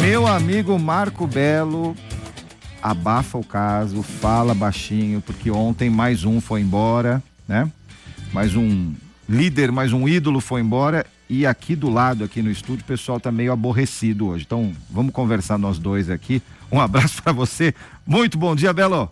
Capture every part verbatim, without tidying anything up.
Meu amigo Marco Belo, abafa o caso, fala baixinho, porque ontem mais um foi embora, né? Mais um líder, mais um ídolo foi embora, e aqui do lado, aqui no estúdio, o pessoal tá meio aborrecido hoje. Então, vamos conversar nós dois aqui. Um abraço para você. Muito bom dia, Belo.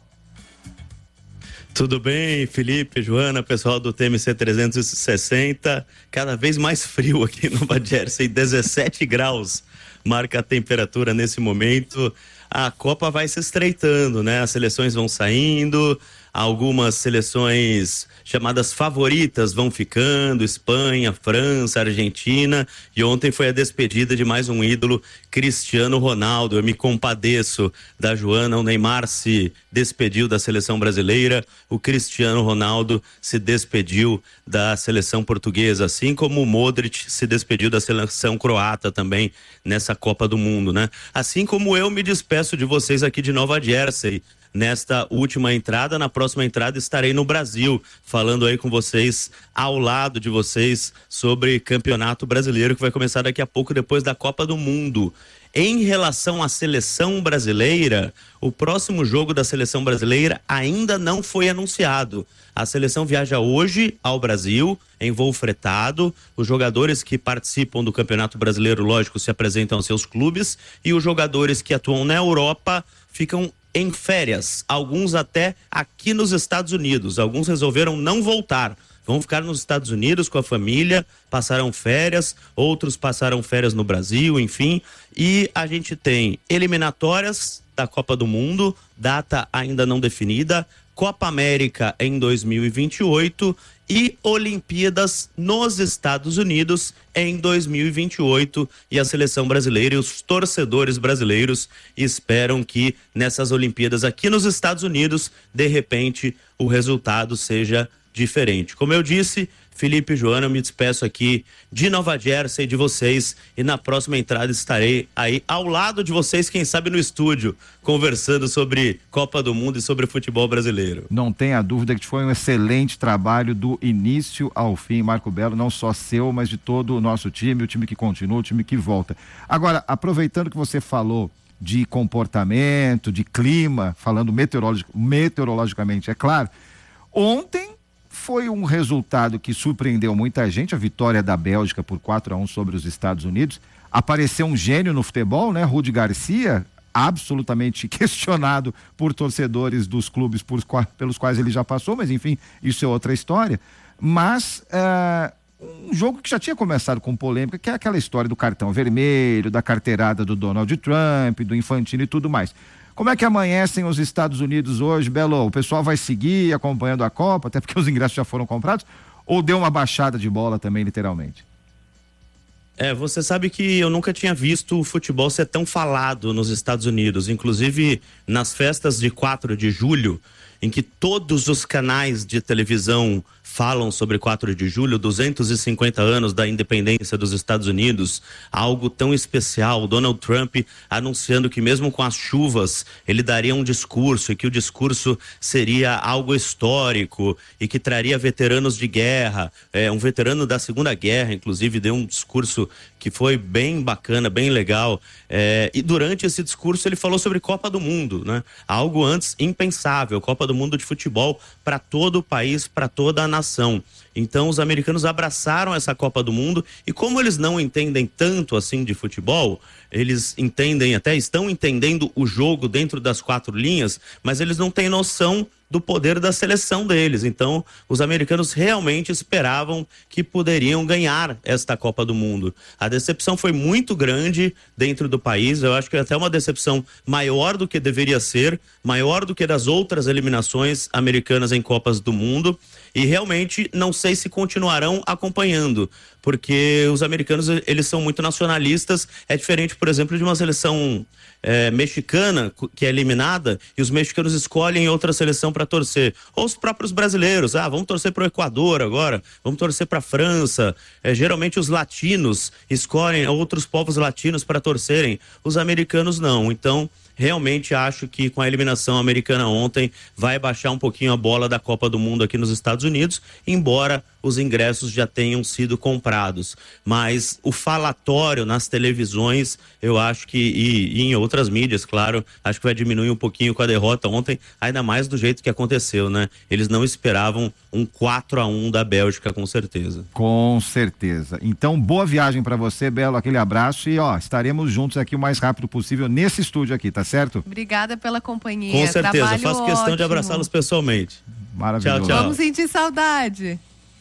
Tudo bem, Felipe, Joana, pessoal do T M C trezentos e sessenta, cada vez mais frio aqui no Nova Jersey, dezessete graus marca a temperatura nesse momento. A Copa vai se estreitando, né? As seleções vão saindo, algumas seleções chamadas favoritas vão ficando, Espanha, França, Argentina, e ontem foi a despedida de mais um ídolo, Cristiano Ronaldo. Eu me compadeço da Joana, o Neymar se despediu da seleção brasileira, o Cristiano Ronaldo se despediu da seleção portuguesa, assim como o Modric se despediu da seleção croata também nessa Copa do Mundo, né? Assim como eu me despeço de vocês aqui de Nova Jersey, nesta última entrada. Na próxima entrada estarei no Brasil, falando aí com vocês, ao lado de vocês, sobre Campeonato Brasileiro, que vai começar daqui a pouco, depois da Copa do Mundo. Em relação à seleção brasileira, o próximo jogo da seleção brasileira ainda não foi anunciado. A seleção viaja hoje ao Brasil, em voo fretado. Os jogadores que participam do Campeonato Brasileiro, lógico, se apresentam aos seus clubes, e os jogadores que atuam na Europa ficam em férias, alguns até aqui nos Estados Unidos. Alguns resolveram não voltar, vão ficar nos Estados Unidos com a família, passaram férias, outros passaram férias no Brasil, enfim. E a gente tem eliminatórias da Copa do Mundo, data ainda não definida, Copa América em dois mil e vinte e oito e Olimpíadas nos Estados Unidos em dois mil e vinte e oito, e a seleção brasileira e os torcedores brasileiros esperam que nessas Olimpíadas aqui nos Estados Unidos, de repente, o resultado seja diferente. Como eu disse, Felipe e Joana, eu me despeço aqui de Nova Jersey, de vocês, e na próxima entrada estarei aí ao lado de vocês, quem sabe no estúdio, conversando sobre Copa do Mundo e sobre futebol brasileiro. Não tenha dúvida que foi um excelente trabalho do início ao fim, Marco Belo, não só seu, mas de todo o nosso time, o time que continua, o time que volta. Agora, aproveitando que você falou de comportamento, de clima, falando meteorologic, meteorologicamente, é claro, ontem foi um resultado que surpreendeu muita gente, a vitória da Bélgica por quatro a um sobre os Estados Unidos. Apareceu um gênio no futebol, né? Rudi Garcia, absolutamente questionado por torcedores dos clubes por, pelos quais ele já passou, mas enfim, isso é outra história. Mas uh, um jogo que já tinha começado com polêmica, que é aquela história do cartão vermelho, da carteirada do Donald Trump, do Infantino e tudo mais. Como é que amanhecem os Estados Unidos hoje, Belo? O pessoal vai seguir acompanhando a Copa, até porque os ingressos já foram comprados, ou deu uma baixada de bola também, literalmente? É, você sabe que eu nunca tinha visto o futebol ser tão falado nos Estados Unidos, inclusive nas festas de quatro de julho, em que todos os canais de televisão falam sobre quatro de julho, duzentos e cinquenta anos da independência dos Estados Unidos, algo tão especial. Donald Trump anunciando que mesmo com as chuvas ele daria um discurso, e que o discurso seria algo histórico e que traria veteranos de guerra. É, um veterano da Segunda Guerra, inclusive, deu um discurso que foi bem bacana, bem legal. É, e durante esse discurso ele falou sobre Copa do Mundo, né? Algo antes impensável, Copa do Mundo de futebol para todo o país, para toda a nação. Então os americanos abraçaram essa Copa do Mundo, e como eles não entendem tanto assim de futebol, eles entendem, até estão entendendo o jogo dentro das quatro linhas, mas eles não têm noção do poder da seleção deles. Então os americanos realmente esperavam que poderiam ganhar esta Copa do Mundo. A decepção foi muito grande dentro do país, eu acho que até uma decepção maior do que deveria ser, maior do que das outras eliminações americanas em Copas do Mundo, e realmente não sei se continuarão acompanhando, porque os americanos, eles são muito nacionalistas. É diferente, por exemplo, de uma seleção é, mexicana que é eliminada e os mexicanos escolhem outra seleção para torcer, ou os próprios brasileiros, ah, vamos torcer para o Equador agora, vamos torcer para a França. É, geralmente os latinos escolhem outros povos latinos para torcerem, os americanos não. Então realmente acho que com a eliminação americana ontem vai baixar um pouquinho a bola da Copa do Mundo aqui nos Estados Unidos, embora os ingressos já tenham sido comprados. Mas o falatório nas televisões, eu acho que, e, e em outras mídias, claro, acho que vai diminuir um pouquinho com a derrota ontem, ainda mais do jeito que aconteceu, né? Eles não esperavam um quatro a um da Bélgica, com certeza. Com certeza. Então, boa viagem para você, Belo, aquele abraço e, ó, estaremos juntos aqui o mais rápido possível nesse estúdio aqui, tá certo? Obrigada pela companhia. Com certeza, Trabalho faço questão ótimo. de abraçá-los pessoalmente. Maravilhoso. Tchau, tchau. Vamos sentir saudade.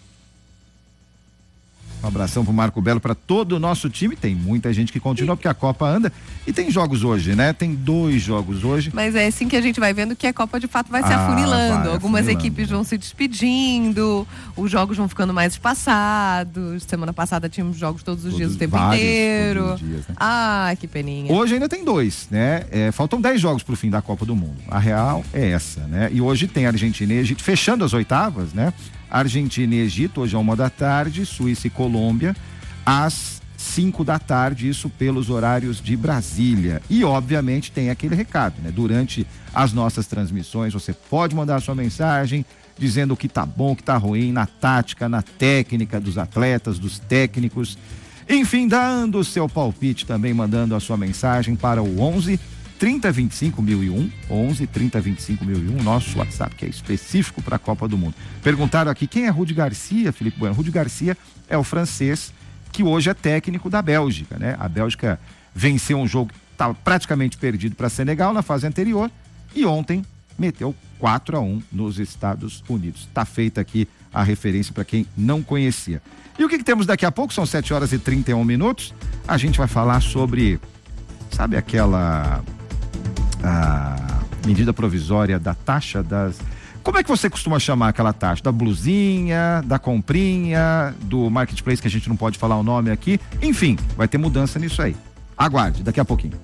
Um abração pro Marco Belo, para todo o nosso time. Tem muita gente que continua, porque a Copa anda. E tem jogos hoje, né? Tem dois jogos hoje. Mas é assim que a gente vai vendo que a Copa de fato vai se Ah, afunilando. vai, Algumas afunilando. equipes vão se despedindo, os jogos vão ficando mais espaçados. Semana passada tínhamos jogos todos os Todos- dias o tempo vários, inteiro. todos os dias, né? Ah, que peninha. Hoje ainda tem dois, né? É, faltam dez jogos pro fim da Copa do Mundo. A real é essa, né? E hoje tem Argentina e Egito, fechando as oitavas, né? Argentina e Egito, hoje é uma da tarde, Suíça e Colômbia, às cinco da tarde, isso pelos horários de Brasília. E, obviamente, tem aquele recado, né? Durante as nossas transmissões, você pode mandar a sua mensagem dizendo o que tá bom, o que tá ruim, na tática, na técnica dos atletas, dos técnicos. Enfim, dando o seu palpite também, mandando a sua mensagem para o onze, trinta, vinte e cinco, mil e um, onze, trinta, vinte e cinco, mil e um, nosso WhatsApp, que é específico para a Copa do Mundo. Perguntaram aqui, quem é Rudi Garcia, Felipe Bueno? Rudi Garcia é o francês que hoje é técnico da Bélgica, né? A Bélgica venceu um jogo que estava praticamente perdido para Senegal na fase anterior e ontem meteu quatro a um nos Estados Unidos. Tá feita aqui a referência para quem não conhecia. E o que, que temos daqui a pouco? São sete horas e trinta e um minutos. A gente vai falar sobre, sabe aquela a medida provisória da taxa das... Como é que você costuma chamar aquela taxa? Da blusinha, da comprinha, do marketplace, que a gente não pode falar o nome aqui. Enfim, vai ter mudança nisso aí. Aguarde, daqui a pouquinho.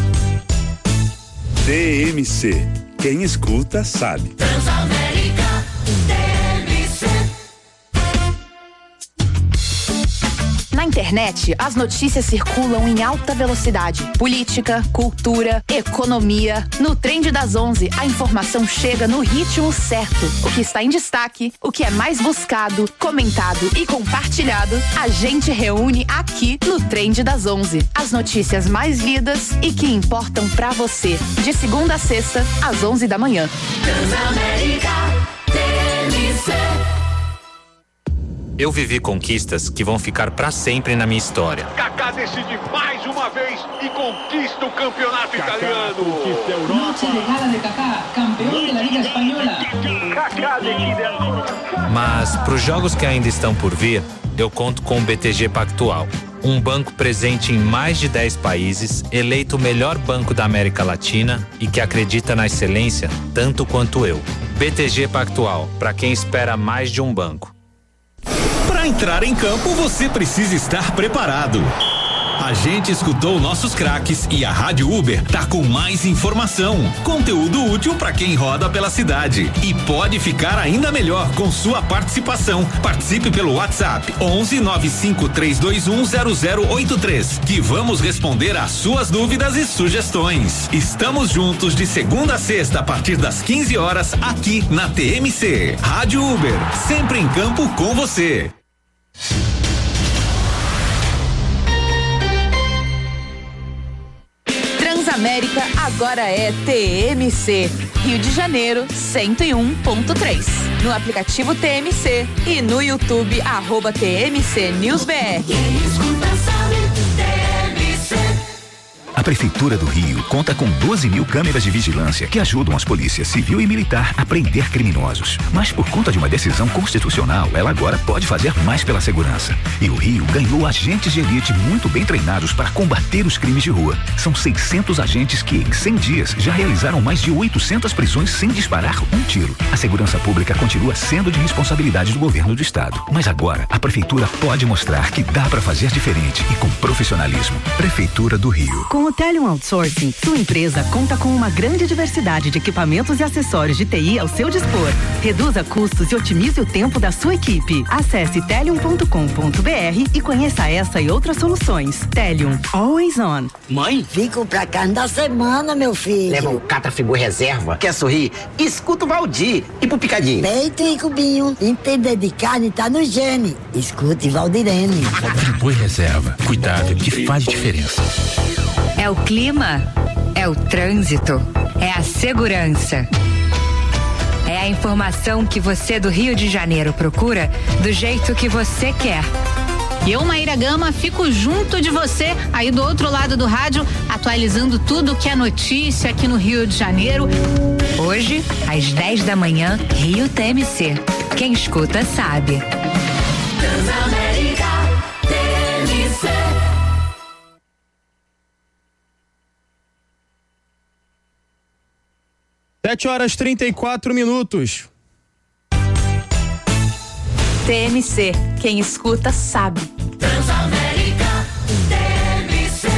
T M C. Quem escuta sabe. Transamérica, T M C. Na internet, as notícias circulam em alta velocidade. Política, cultura, economia. No Trend das onze, a informação chega no ritmo certo. O que está em destaque, o que é mais buscado, comentado e compartilhado, a gente reúne aqui no Trend das onze. As notícias mais lidas e que importam pra você. De segunda a sexta, às onze da manhã. Transamérica, T M C. Eu vivi conquistas que vão ficar pra sempre na minha história. Kaká decide mais uma vez e conquista o campeonato italiano. Noche de gala de Kaká, campeão da Liga Espanhola. Kaká decide. Mas pros jogos que ainda estão por vir, eu conto com o B T G Pactual. Um banco presente em mais de dez países, eleito o melhor banco da América Latina e que acredita na excelência tanto quanto eu. B T G Pactual, para quem espera mais de um banco. Para entrar em campo, você precisa estar preparado. A gente escutou nossos craques e a Rádio Uber tá com mais informação, conteúdo útil para quem roda pela cidade e pode ficar ainda melhor com sua participação. Participe pelo WhatsApp onze nove cinco três dois um zero zero oito três, que vamos responder às suas dúvidas e sugestões. Estamos juntos de segunda a sexta a partir das quinze horas aqui na T M C. Rádio Uber, sempre em campo com você. Transamérica agora é T M C. Rio de Janeiro, cento e um ponto três. No aplicativo T M C e no YouTube, arroba T M C News B R. Quem escuta sabe, T M C. A Prefeitura do Rio conta com doze mil câmeras de vigilância que ajudam as polícias civil e militar a prender criminosos. Mas por conta de uma decisão constitucional, ela agora pode fazer mais pela segurança. E o Rio ganhou agentes de elite muito bem treinados para combater os crimes de rua. São seiscentos agentes que, em cem dias, já realizaram mais de oitocentas prisões sem disparar um tiro. A segurança pública continua sendo de responsabilidade do governo do estado. Mas agora, a Prefeitura pode mostrar que dá para fazer diferente e com profissionalismo. Prefeitura do Rio. Com o No Telium Outsourcing, sua empresa conta com uma grande diversidade de equipamentos e acessórios de T I ao seu dispor. Reduz custos e otimize o tempo da sua equipe. Acesse telium ponto com ponto b r e conheça essa e outras soluções. Telium, always on. Mãe, fico pra carne da semana, meu filho. Leva um Catrafigor reserva. Quer sorrir? Escuta o Valdir. E pro picadinho? Peito e cubinho. Entender de carne tá no gene. Escute Valdirene. Friboi reserva. Cuidado que faz diferença. É o clima, é o trânsito, é a segurança. É a informação que você do Rio de Janeiro procura do jeito que você quer. Eu, Maíra Gama, fico junto de você aí do outro lado do rádio, atualizando tudo que é notícia aqui no Rio de Janeiro. Hoje, às dez da manhã, Rio T M C. Quem escuta sabe. Transamérica T M C. sete horas e trinta e quatro minutos. T M C, quem escuta sabe. Transamérica T M C.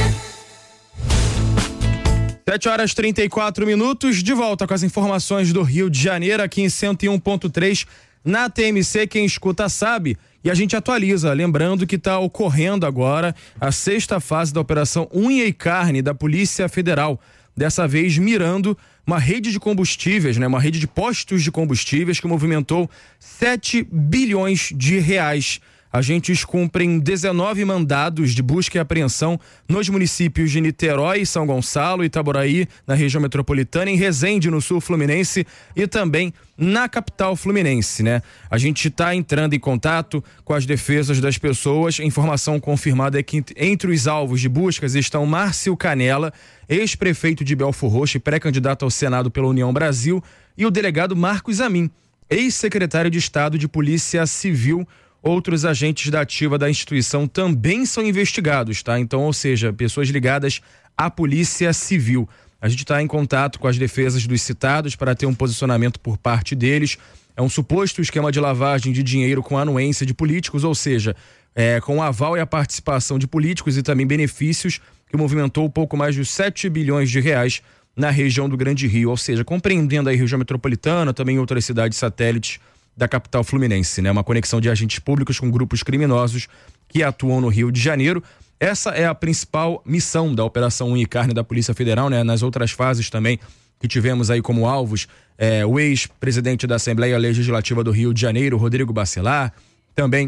sete horas e trinta e quatro minutos, de volta com as informações do Rio de Janeiro, aqui em cento e um ponto três, na T M C, quem escuta sabe. E a gente atualiza, lembrando que está ocorrendo agora a sexta fase da Operação Unha e Carne da Polícia Federal. Dessa vez mirando uma rede de combustíveis, né? Uma rede de postos de combustíveis que movimentou sete bilhões de reais. Agentes cumprem dezenove mandados de busca e apreensão nos municípios de Niterói, São Gonçalo, Itaboraí, na região metropolitana, em Resende, no sul fluminense, e também na capital fluminense, né? A gente está entrando em contato com as defesas das pessoas. A informação confirmada é que entre os alvos de buscas estão Márcio Canela, ex-prefeito de Belfor Roxo e pré-candidato ao Senado pela União Brasil, e o delegado Marcos Amin, ex-secretário de Estado de Polícia Civil. Outros agentes da ativa da instituição também são investigados, tá? Então, ou seja, pessoas ligadas à Polícia Civil. A gente está em contato com as defesas dos citados para ter um posicionamento por parte deles. É um suposto esquema de lavagem de dinheiro com anuência de políticos, ou seja, é, com o aval e a participação de políticos e também benefícios, que movimentou pouco mais de sete bilhões de reais na região do Grande Rio, ou seja, compreendendo a região metropolitana, também outras cidades satélites da capital fluminense, né? Uma conexão de agentes públicos com grupos criminosos que atuam no Rio de Janeiro. Essa é a principal missão da Operação Unha e Carne da Polícia Federal, né? Nas outras fases também que tivemos aí como alvos, é, o ex-presidente da Assembleia Legislativa do Rio de Janeiro, Rodrigo Bacelar, também,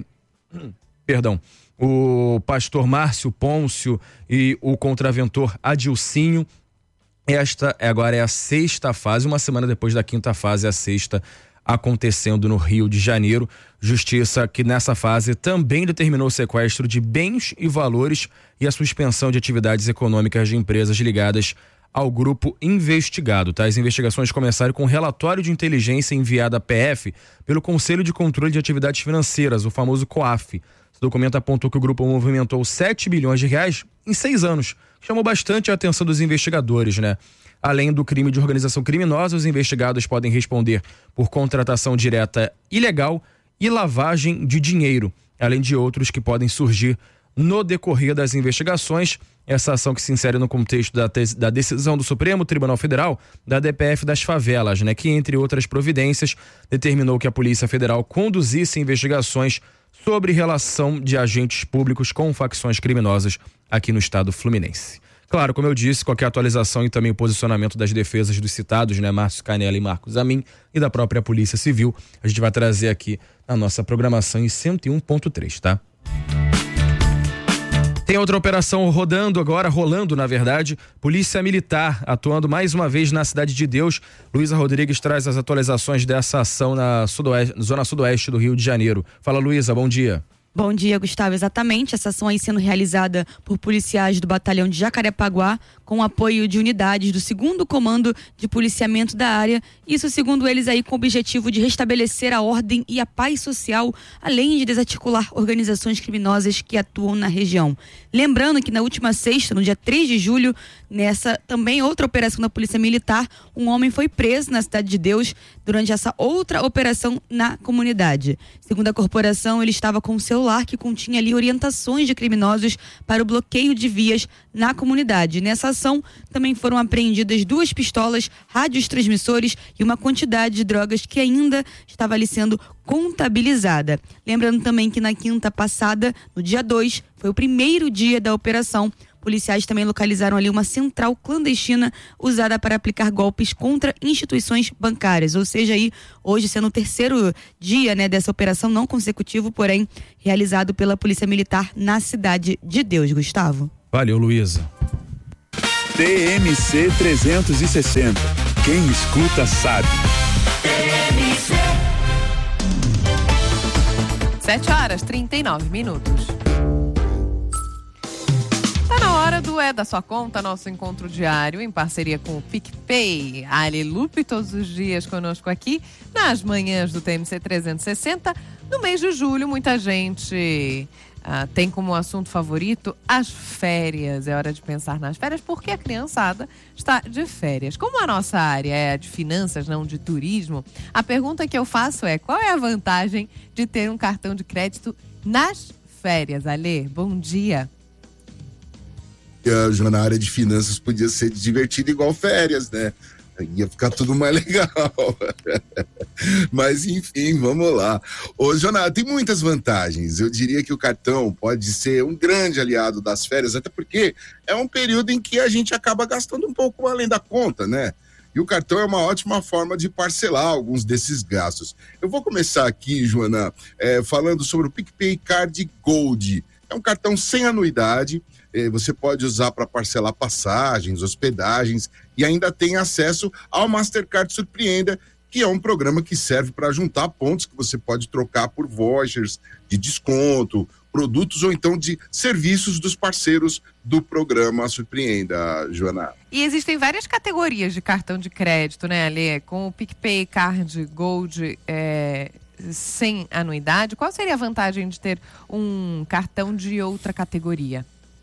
perdão, o pastor Márcio Pôncio e o contraventor Adilcinho. Esta agora é a sexta fase, uma semana depois da quinta fase, a sexta acontecendo no Rio de Janeiro. Justiça que nessa fase também determinou o sequestro de bens e valores e a suspensão de atividades econômicas de empresas ligadas ao grupo investigado, tá? As investigações começaram com um relatório de inteligência enviado à P F pelo Conselho de Controle de Atividades Financeiras, o famoso COAF. Esse documento apontou que o grupo movimentou sete bilhões de reais em seis anos. Chamou bastante a atenção dos investigadores, né? Além do crime de organização criminosa, os investigados podem responder por contratação direta ilegal e lavagem de dinheiro, além de outros que podem surgir no decorrer das investigações. Essa ação que se insere no contexto da, da decisão do Supremo Tribunal Federal da D P F das favelas, né, que, entre outras providências, determinou que a Polícia Federal conduzisse investigações sobre relação de agentes públicos com facções criminosas aqui no estado fluminense. Claro, como eu disse, qualquer atualização e também o posicionamento das defesas dos citados, né, Márcio Canela e Marcos Amin, e da própria Polícia Civil, a gente vai trazer aqui na nossa programação em cento e um ponto três, tá? Tem outra operação rodando agora, rolando na verdade, Polícia Militar atuando mais uma vez na Cidade de Deus. Luísa Rodrigues traz as atualizações dessa ação na sudoeste, zona sudoeste do Rio de Janeiro. Fala, Luísa, bom dia. Bom dia, Gustavo. Exatamente, essa ação aí sendo realizada por policiais do Batalhão de Jacarepaguá, com o apoio de unidades do segundo Comando de Policiamento da área. Isso, segundo eles, aí com o objetivo de restabelecer a ordem e a paz social, além de desarticular organizações criminosas que atuam na região. Lembrando que na última sexta, no dia três de julho, nessa também outra operação da Polícia Militar, um homem foi preso na Cidade de Deus durante essa outra operação na comunidade. Segundo a corporação, ele estava com o celular celular que continha ali orientações de criminosos para o bloqueio de vias na comunidade. Nessa ação também foram apreendidas duas pistolas, rádios transmissores e uma quantidade de drogas que ainda estava ali sendo contabilizada. Lembrando também que na quinta passada, no dia dois, foi o primeiro dia da operação. Policiais também localizaram ali uma central clandestina usada para aplicar golpes contra instituições bancárias. Ou seja, aí, hoje sendo o terceiro dia, né, dessa operação, não consecutivo, porém realizado pela Polícia Militar na Cidade de Deus. Gustavo. Valeu, Luísa. T M C trezentos e sessenta. Quem escuta sabe. sete horas, trinta e nove minutos. Tá na hora do É da Sua Conta, nosso encontro diário em parceria com o PicPay. Ali Lupe todos os dias conosco aqui nas manhãs do T M C trezentos e sessenta. No mês de julho, muita gente ah, tem como assunto favorito as férias. É hora de pensar nas férias porque a criançada está de férias. Como a nossa área é a de finanças, não de turismo, a pergunta que eu faço é: qual é a vantagem de ter um cartão de nas férias? Alê, bom dia. A na área de finanças podia ser divertido igual férias, né? Ia ficar tudo mais legal. Mas enfim, vamos lá. Ô, Jonathan, tem muitas vantagens. Eu diria que o cartão pode ser um grande aliado das férias, até porque é um período em que a gente acaba gastando um pouco além da conta, né? E o cartão é uma ótima forma de parcelar alguns desses gastos. Eu vou começar aqui, Joana, é, falando sobre o PicPay Card Gold. É um cartão sem anuidade. Você pode usar para parcelar passagens, hospedagens e ainda tem acesso ao Mastercard Surpreenda, que é um programa que serve para juntar pontos que você pode trocar por vouchers de desconto, produtos ou então de serviços dos parceiros do programa Surpreenda, Joana. E existem várias categorias de cartão de crédito, né, Alê? Com o PicPay Card Gold é, sem anuidade, qual seria a vantagem de ter um cartão de outra categoria?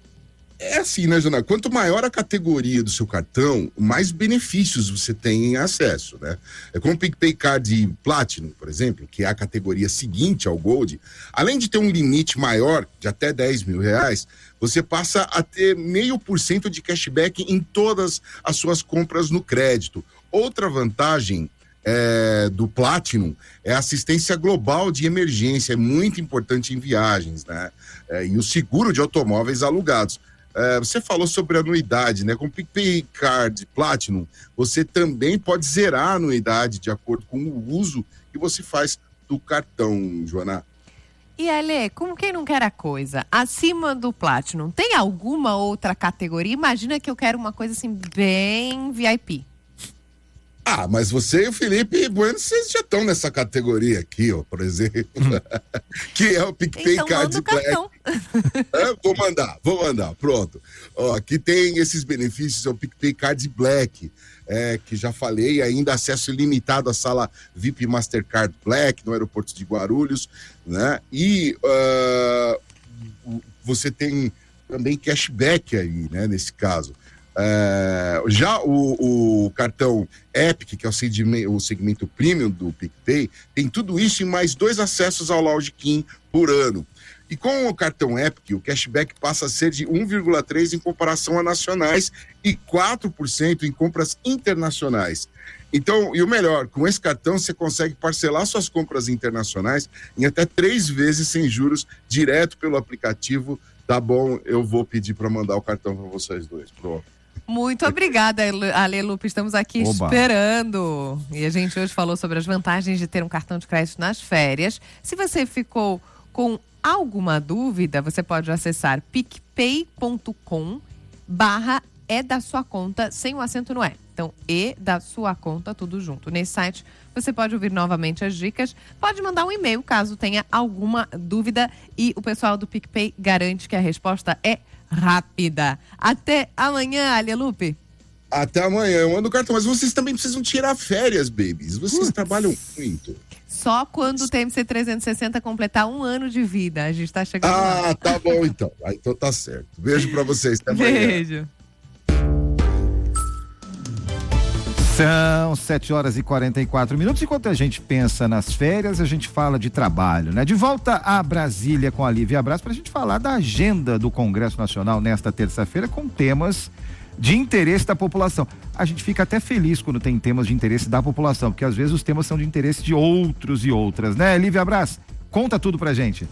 É assim, né, Jana? Quanto maior a categoria do seu cartão, mais benefícios você tem em acesso, né? É como o PicPay Card Platinum, por exemplo, que é a categoria seguinte ao Gold. Além de ter um limite maior, de até dez mil reais, você passa a ter meio por cento de cashback em todas as suas compras no crédito. Outra vantagem É, do Platinum é a assistência global de emergência, é muito importante em viagens, né? É, e o seguro de automóveis alugados. É, você falou sobre anuidade, né? Com o PicPay Card Platinum, você também pode zerar a anuidade de acordo com o uso que você faz do cartão, Joana. E Alê, como quem não quer a coisa, acima do Platinum, tem alguma outra categoria? Imagina que eu quero uma coisa assim bem V I P. Ah, mas você e o Felipe Bueno, vocês já estão nessa categoria aqui, ó, por exemplo, que é o PicPay então, Card Black. É, vou mandar, vou mandar, pronto. Ó, aqui tem esses benefícios, é o PicPay Card Black, é, que já falei, ainda acesso ilimitado à sala V I P Mastercard Black no aeroporto de Guarulhos, né? E uh, você tem também cashback aí, né, nesse caso. É, já o, o cartão Epic, que é o segmento, o segmento premium do PicPay, tem tudo isso e mais dois acessos ao Login por ano. E com o cartão Epic, o cashback passa a ser de um vírgula três por cento em comparação a nacionais e quatro por cento em compras internacionais. Então, e o melhor, com esse cartão você consegue parcelar suas compras internacionais em até três vezes sem juros, direto pelo aplicativo. Tá bom, eu vou pedir para mandar o cartão para vocês dois. Pronto. Muito obrigada, Ale Lupe. Estamos aqui Oba. esperando. E a gente hoje falou sobre as vantagens de ter um cartão de crédito nas férias. Se você ficou com alguma dúvida, você pode acessar picpay.com barra é da sua conta, sem o acento no é. Então, e da sua conta, tudo junto. Nesse site, você pode ouvir novamente as dicas. Pode mandar um e-mail, caso tenha alguma dúvida. E o pessoal do PicPay garante que a resposta é rápida. Até amanhã, Ale Lupe. Até amanhã, eu mando o cartão. Mas vocês também precisam tirar férias, babies. Vocês Uts. trabalham muito. Só quando o T M C trezentos e sessenta completar um ano de vida. A gente tá chegando Ah, lá. tá bom então. Ah, então tá certo. Beijo pra vocês. Até amanhã. Beijo. São sete horas e quarenta e quatro minutos. Enquanto a gente pensa nas férias, a gente fala de trabalho, né? De volta a Brasília com a Lívia Braz para a gente falar da agenda do Congresso Nacional nesta terça-feira com temas de interesse da população. A gente fica até feliz quando tem temas de interesse da população, porque às vezes os temas são de interesse de outros e outras, né? Lívia Braz, conta tudo pra gente.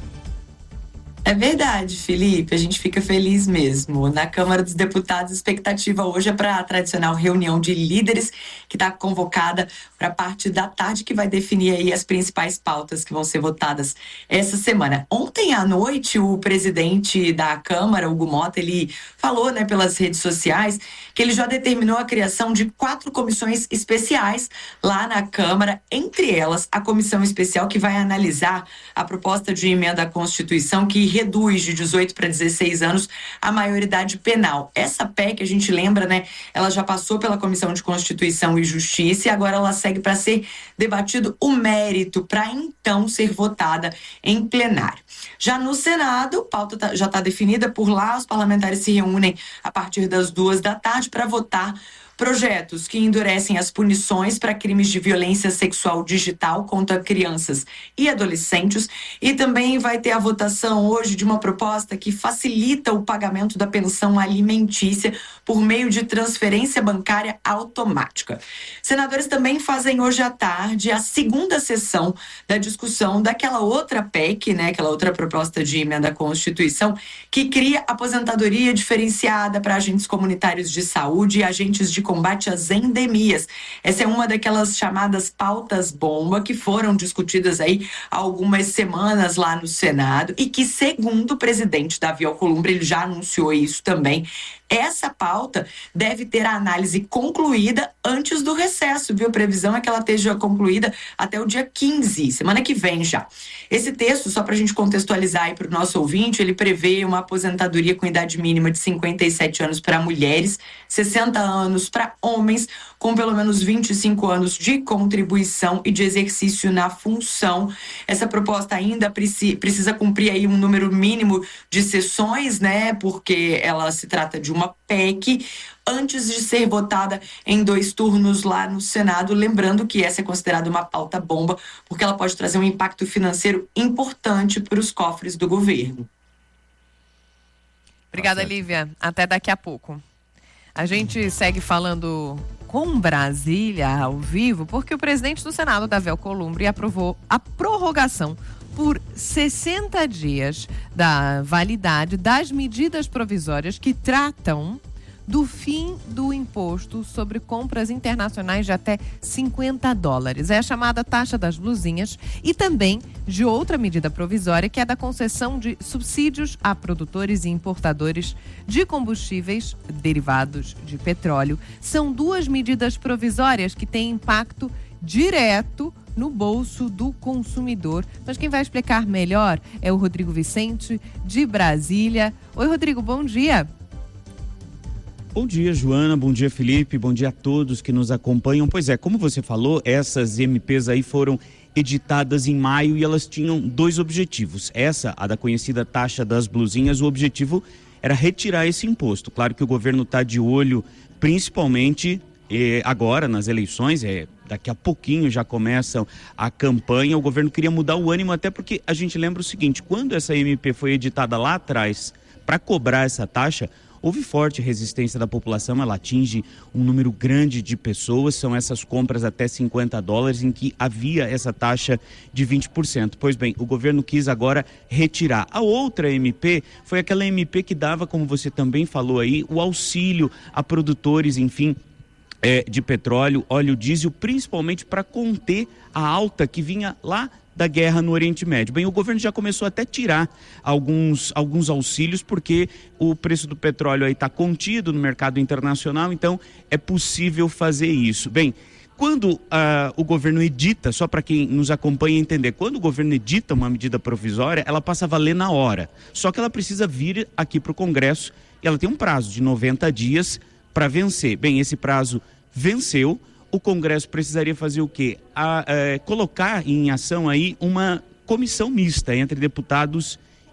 É verdade, Felipe, a gente fica feliz mesmo. Na Câmara dos Deputados, a expectativa hoje é para a tradicional reunião de líderes que está convocada para a parte da tarde, que vai definir aí as principais pautas que vão ser votadas essa semana. Ontem à noite, o presidente da Câmara, Hugo Mota, ele falou, né, pelas redes sociais que ele já determinou a criação de quatro comissões especiais lá na Câmara, entre elas a comissão especial que vai analisar a proposta de emenda à Constituição que reduz de dezoito para dezesseis anos a maioridade penal. Essa P E C, a gente lembra, né? Ela já passou pela Comissão de Constituição e Justiça e agora ela segue para ser debatido o mérito para então ser votada em plenário. Já no Senado, a pauta tá, já está definida por lá, os parlamentares se reúnem a partir das duas da tarde para votar projetos que endurecem as punições para crimes de violência sexual digital contra crianças e adolescentes, e também vai ter a votação hoje de uma proposta que facilita o pagamento da pensão alimentícia por meio de transferência bancária automática. Senadores também fazem hoje à tarde a segunda sessão da discussão daquela outra P E C, né, aquela outra proposta de emenda à Constituição, que cria aposentadoria diferenciada para agentes comunitários de saúde e agentes de combate às endemias. Essa é uma daquelas chamadas pautas bomba que foram discutidas aí há algumas semanas lá no Senado e que, segundo o presidente Davi Alcolumbre, ele já anunciou isso também, essa pauta deve ter a análise concluída antes do recesso, viu? A previsão é que ela esteja concluída até o dia quinze, semana que vem já. Esse texto, só para a gente contextualizar aí para o nosso ouvinte, ele prevê uma aposentadoria com idade mínima de cinquenta e sete anos para mulheres, sessenta anos para homens, com pelo menos vinte e cinco anos de contribuição e de exercício na função. Essa proposta ainda precisa cumprir aí um número mínimo de sessões, né? Porque ela se trata de uma P E C, antes de ser votada em dois turnos lá no Senado. Lembrando que essa é considerada uma pauta bomba, porque ela pode trazer um impacto financeiro importante para os cofres do governo. Obrigada, Lívia. Até daqui a pouco. A gente segue falando com Brasília ao vivo, porque o presidente do Senado, Davi Alcolumbre, aprovou a prorrogação por sessenta dias da validade das medidas provisórias que tratam do fim do imposto sobre compras internacionais de até cinquenta dólares. É a chamada taxa das blusinhas, e também de outra medida provisória, que é da concessão de subsídios a produtores e importadores de combustíveis derivados de petróleo. São duas medidas provisórias que têm impacto direto no bolso do consumidor. Mas quem vai explicar melhor é o Rodrigo Vicente, de Brasília. Oi, Rodrigo, bom dia. Bom dia, Joana, bom dia, Felipe, bom dia a todos que nos acompanham. Pois é, como você falou, essas M Ps aí foram editadas em maio e elas tinham dois objetivos. Essa, a da conhecida taxa das blusinhas, o objetivo era retirar esse imposto. Claro que o governo está de olho, principalmente eh, agora nas eleições, é, daqui a pouquinho já começa a campanha. O governo queria mudar o ânimo, até porque a gente lembra o seguinte: quando essa M P foi editada lá atrás para cobrar essa taxa, houve forte resistência da população. Ela atinge um número grande de pessoas, são essas compras até cinquenta dólares em que havia essa taxa de vinte por cento. Pois bem, o governo quis agora retirar. A outra M P foi aquela M P que dava, como você também falou aí, o auxílio a produtores, enfim, é, de petróleo, óleo diesel, principalmente para conter a alta que vinha lá da guerra no Oriente Médio. Bem, o governo já começou até a tirar alguns, alguns auxílios, porque o preço do petróleo aí está contido no mercado internacional, então é possível fazer isso. Bem, quando uh, o governo edita, só para quem nos acompanha entender, quando o governo edita uma medida provisória, ela passa a valer na hora. Só que ela precisa vir aqui para o Congresso e ela tem um prazo de noventa dias para vencer. Bem, esse prazo venceu. O Congresso precisaria fazer o quê? A, a, colocar em ação aí uma comissão mista entre deputados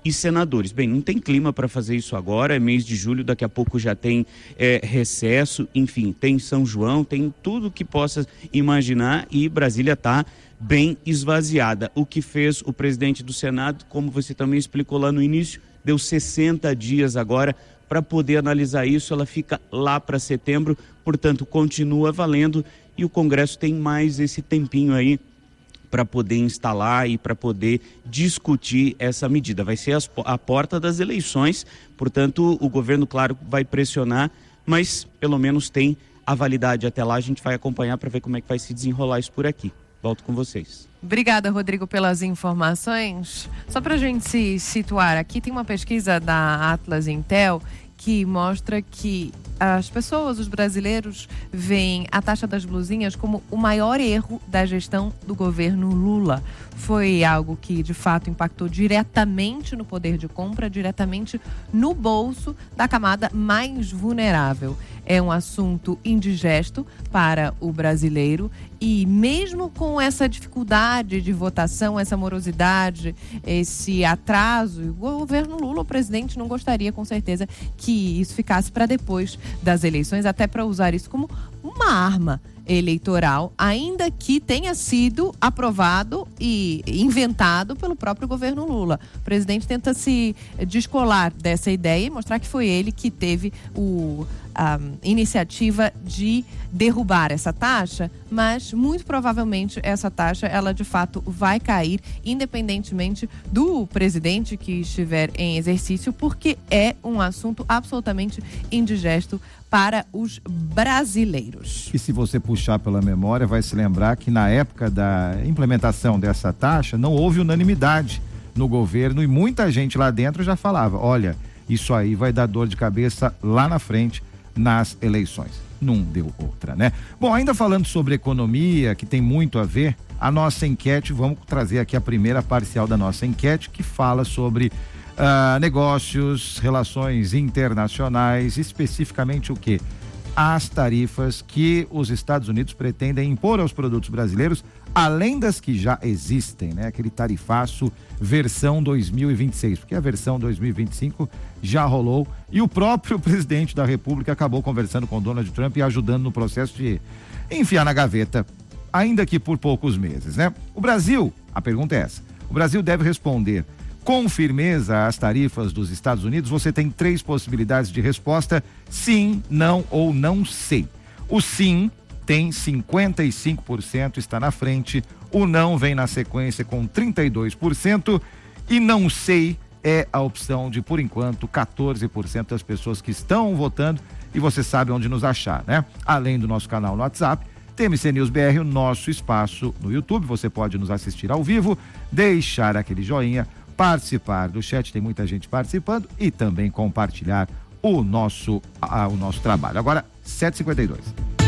e senadores. Bem, não tem clima para fazer isso agora, é mês de julho, daqui a pouco já tem é, recesso, enfim, tem São João, tem tudo que possa imaginar e Brasília está bem esvaziada. O que fez o presidente do Senado, como você também explicou lá no início, deu sessenta dias agora para poder analisar isso, ela fica lá para setembro, portanto continua valendo e o Congresso tem mais esse tempinho aí para poder instalar e para poder discutir essa medida. Vai ser as, a porta das eleições, portanto o governo, claro, vai pressionar, mas pelo menos tem a validade até lá, a gente vai acompanhar para ver como é que vai se desenrolar isso por aqui. Volto com vocês. Obrigada, Rodrigo, pelas informações. Só para a gente se situar, aqui tem uma pesquisa da Atlas Intel que mostra que as pessoas, os brasileiros, veem a taxa das blusinhas como o maior erro da gestão do governo Lula. Foi algo que, de fato, impactou diretamente no poder de compra, diretamente no bolso da camada mais vulnerável. É um assunto indigesto para o brasileiro e mesmo com essa dificuldade de votação, essa morosidade, esse atraso, o governo Lula, o presidente, não gostaria com certeza que isso ficasse para depois das eleições, até para usar isso como uma arma eleitoral, ainda que tenha sido aprovado e inventado pelo próprio governo Lula. O presidente tenta se descolar dessa ideia e mostrar que foi ele que teve o, a iniciativa de derrubar essa taxa, mas muito provavelmente essa taxa, ela de fato vai cair, independentemente do presidente que estiver em exercício, porque é um assunto absolutamente indigesto para os brasileiros. E se você puxar pela memória, vai se lembrar que na época da implementação dessa taxa, não houve unanimidade no governo e muita gente lá dentro já falava, olha, isso aí vai dar dor de cabeça lá na frente nas eleições. Não deu outra, né? Bom, ainda falando sobre economia, que tem muito a ver, a nossa enquete, vamos trazer aqui a primeira parcial da nossa enquete, que fala sobre Uh, negócios, relações internacionais, especificamente o quê? As tarifas que os Estados Unidos pretendem impor aos produtos brasileiros, além das que já existem, né? Aquele tarifaço versão dois mil e vinte e seis, porque a versão dois mil e vinte e cinco já rolou e o próprio presidente da República acabou conversando com Donald Trump e ajudando no processo de enfiar na gaveta, ainda que por poucos meses, né? O Brasil, a pergunta é essa, o Brasil deve responder com firmeza às tarifas dos Estados Unidos? Você tem três possibilidades de resposta: sim, não ou não sei. O sim tem cinquenta e cinco por cento, está na frente. O não vem na sequência com trinta e dois por cento e não sei é a opção de, por enquanto, quatorze por cento das pessoas que estão votando, e você sabe onde nos achar, né? Além do nosso canal no WhatsApp, T M C News B R, o nosso espaço no YouTube, você pode nos assistir ao vivo, deixar aquele joinha, participar do chat, tem muita gente participando, e também compartilhar o nosso, a, o nosso trabalho. Agora, sete e cinquenta e dois.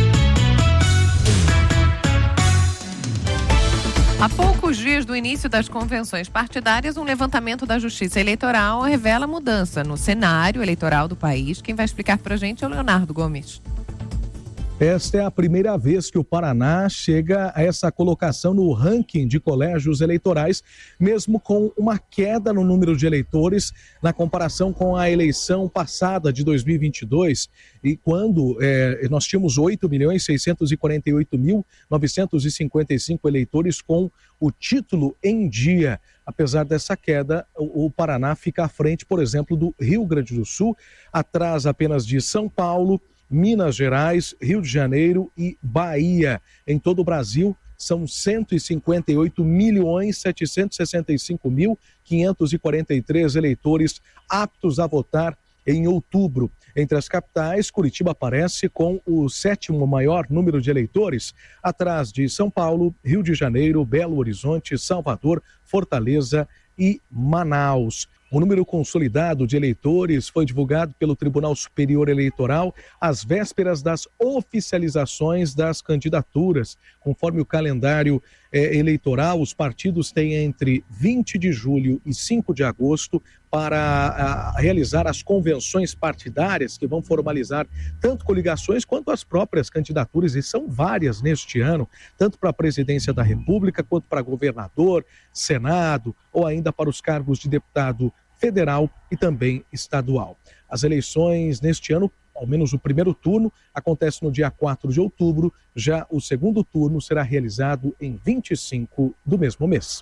Há poucos dias do início das convenções partidárias, um levantamento da Justiça Eleitoral revela mudança no cenário eleitoral do país. Quem vai explicar pra gente é o Leonardo Gomes. Esta é a primeira vez que o Paraná chega a essa colocação no ranking de colégios eleitorais, mesmo com uma queda no número de eleitores na comparação com a eleição passada de dois mil e vinte e dois, e quando é, nós tínhamos oito milhões seiscentos e quarenta e oito mil novecentos e cinquenta e cinco eleitores com o título em dia. Apesar dessa queda, o, o Paraná fica à frente, por exemplo, do Rio Grande do Sul, atrás apenas de São Paulo, Minas Gerais, Rio de Janeiro e Bahia. Em todo o Brasil, são cento e cinquenta e oito milhões setecentos e sessenta e cinco mil quinhentos e quarenta e três eleitores aptos a votar em outubro. Entre as capitais, Curitiba aparece com o sétimo maior número de eleitores, atrás de São Paulo, Rio de Janeiro, Belo Horizonte, Salvador, Fortaleza e Manaus. O número consolidado de eleitores foi divulgado pelo Tribunal Superior Eleitoral às vésperas das oficializações das candidaturas. Conforme o calendário eh, eleitoral, os partidos têm entre vinte de julho e cinco de agosto para a, realizar as convenções partidárias que vão formalizar tanto coligações quanto as próprias candidaturas, e são várias neste ano, tanto para a presidência da República quanto para governador, Senado ou ainda para os cargos de deputado federal e também estadual. As eleições neste ano, ao menos o primeiro turno, acontece no dia quatro de outubro, já o segundo turno será realizado em vinte e cinco do mesmo mês.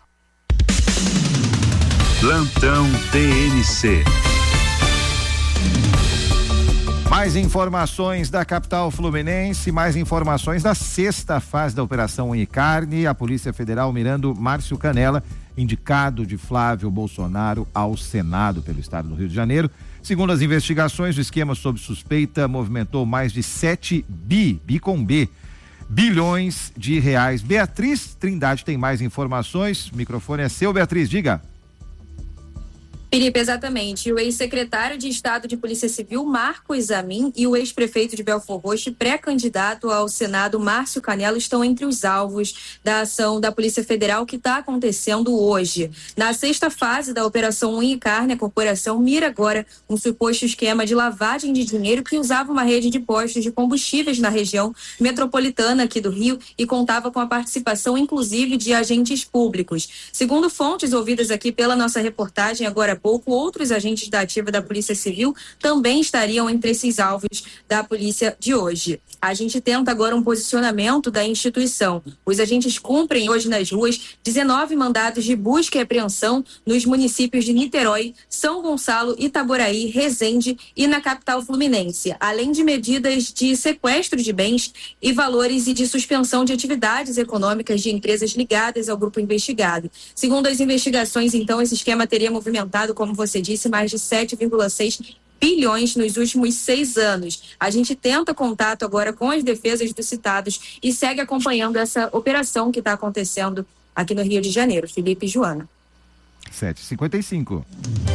Plantão T N C. Mais informações da capital fluminense, mais informações da sexta fase da Operação Unicarne. A Polícia Federal mirando Márcio Canela, indicado de Flávio Bolsonaro ao Senado pelo estado do Rio de Janeiro. Segundo as investigações, o esquema sob suspeita movimentou mais de sete bi, bi com B, bilhões de reais. Beatriz Trindade tem mais informações. O microfone é seu, Beatriz, diga. Felipe, exatamente. O ex-secretário de Estado de Polícia Civil, Marcos Amin, e o ex-prefeito de Belford Roxo, pré-candidato ao Senado, Márcio Canela, estão entre os alvos da ação da Polícia Federal que está acontecendo hoje. Na sexta fase da Operação Unha e Carne, a corporação mira agora um suposto esquema de lavagem de dinheiro que usava uma rede de postos de combustíveis na região metropolitana aqui do Rio e contava com a participação, inclusive, de agentes públicos. Segundo fontes ouvidas aqui pela nossa reportagem agora pouco, outros agentes da ativa da Polícia Civil também estariam entre esses alvos da polícia de hoje. A gente tenta agora um posicionamento da instituição. Os agentes cumprem hoje nas ruas dezenove mandados de busca e apreensão nos municípios de Niterói, São Gonçalo, Itaboraí, Resende e na capital fluminense, além de medidas de sequestro de bens e valores e de suspensão de atividades econômicas de empresas ligadas ao grupo investigado. Segundo as investigações, então, esse esquema teria movimentado, como você disse, mais de sete vírgula seis bilhões nos últimos seis anos. A gente tenta contato agora com as defesas dos citados e segue acompanhando essa operação que está acontecendo aqui no Rio de Janeiro. Felipe e Joana. sete e cinquenta e cinco.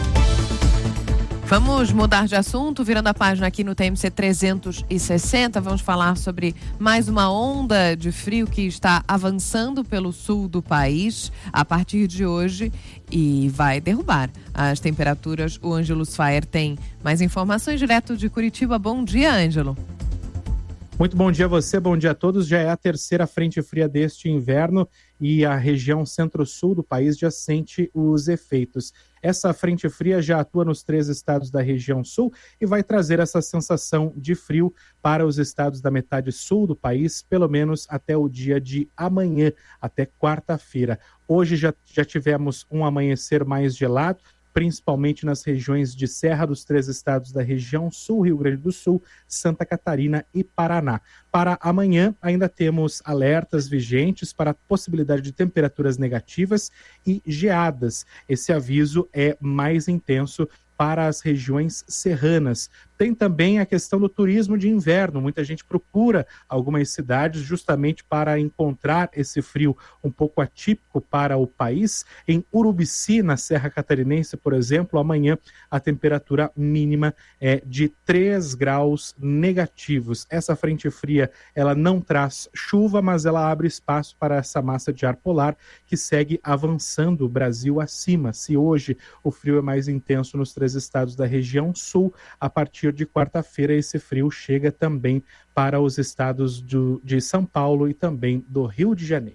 Vamos mudar de assunto, virando a página aqui no T M C trezentos e sessenta. Vamos falar sobre mais uma onda de frio que está avançando pelo sul do país a partir de hoje e vai derrubar as temperaturas. O Ângelo Sfaer tem mais informações direto de Curitiba. Bom dia, Ângelo. Muito bom dia a você, bom dia a todos. Já é a terceira frente fria deste inverno e a região centro-sul do país já sente os efeitos. Essa frente fria já atua nos três estados da região sul e vai trazer essa sensação de frio para os estados da metade sul do país, pelo menos até o dia de amanhã, até quarta-feira. Hoje já, já tivemos um amanhecer mais gelado, principalmente nas regiões de Serra dos três estados da região sul, Rio Grande do Sul, Santa Catarina e Paraná. Para amanhã, ainda temos alertas vigentes para a possibilidade de temperaturas negativas e geadas. Esse aviso é mais intenso para as regiões serranas. Tem também a questão do turismo de inverno. Muita gente procura algumas cidades justamente para encontrar esse frio um pouco atípico para o país. Em Urubici, na Serra Catarinense, por exemplo, amanhã a temperatura mínima é de três graus negativos. Essa frente fria, ela não traz chuva, mas ela abre espaço para essa massa de ar polar que segue avançando o Brasil acima. Se hoje o frio é mais intenso nos três estados da região sul, a partir de quarta-feira esse frio chega também para os estados do, de São Paulo e também do Rio de Janeiro.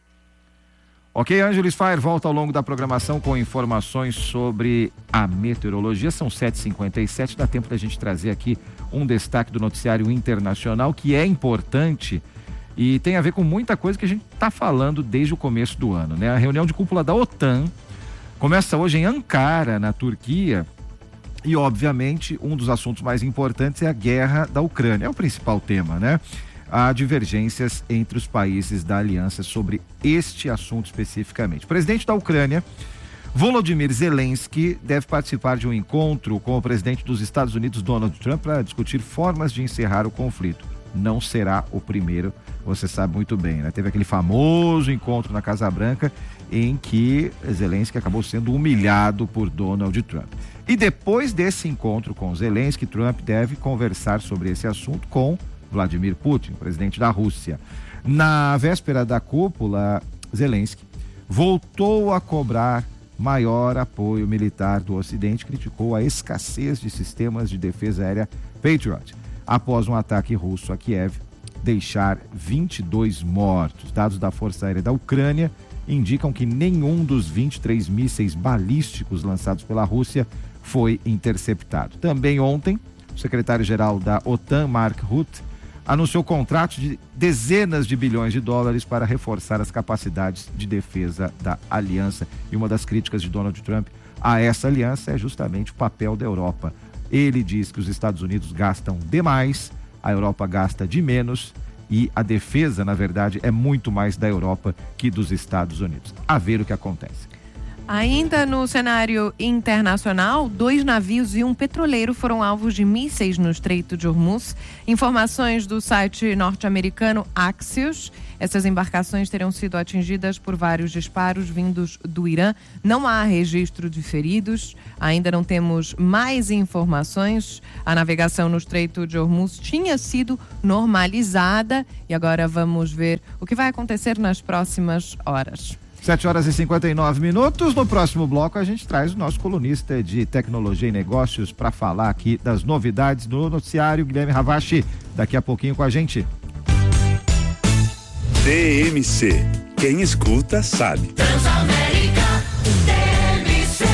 Ok, Ângelo Sfaer volta ao longo da programação com informações sobre a meteorologia. São sete e cinquenta e sete, dá tempo da gente trazer aqui um destaque do noticiário internacional que é importante e tem a ver com muita coisa que a gente está falando desde o começo do ano, né? A reunião de cúpula da OTAN começa hoje em Ankara, na Turquia. E, obviamente, um dos assuntos mais importantes é a guerra da Ucrânia. É o principal tema, né? Há divergências entre os países da aliança sobre este assunto especificamente. O presidente da Ucrânia, Volodymyr Zelensky, deve participar de um encontro com o presidente dos Estados Unidos, Donald Trump, para discutir formas de encerrar o conflito. Não será o primeiro, você sabe muito bem, né? Teve aquele famoso encontro na Casa Branca em que Zelensky acabou sendo humilhado por Donald Trump. E depois desse encontro com Zelensky, Trump deve conversar sobre esse assunto com Vladimir Putin, presidente da Rússia. Na véspera da cúpula, Zelensky voltou a cobrar maior apoio militar do Ocidente, criticou a escassez de sistemas de defesa aérea Patriot, após um ataque russo a Kiev deixar vinte e dois mortos. Dados da Força Aérea da Ucrânia indicam que nenhum dos vinte e três mísseis balísticos lançados pela Rússia foi interceptado. Também ontem, o secretário-geral da OTAN, Mark Rutte, anunciou contratos de dezenas de bilhões de dólares para reforçar as capacidades de defesa da aliança. E uma das críticas de Donald Trump a essa aliança é justamente o papel da Europa. Ele diz que os Estados Unidos gastam demais, a Europa gasta de menos e a defesa, na verdade, é muito mais da Europa que dos Estados Unidos. A ver o que acontece. Ainda no cenário internacional, dois navios e um petroleiro foram alvos de mísseis no Estreito de Hormuz. Informações do site norte-americano Axios. Essas embarcações terão sido atingidas por vários disparos vindos do Irã. Não há registro de feridos. Ainda não temos mais informações. A navegação no Estreito de Hormuz tinha sido normalizada e agora vamos ver o que vai acontecer nas próximas horas. sete horas e cinquenta e nove minutos. No próximo bloco a gente traz o nosso colunista de tecnologia e negócios para falar aqui das novidades do noticiário, Guilherme Ravache, daqui a pouquinho com a gente. T M C, quem escuta sabe. Transamérica, T M C.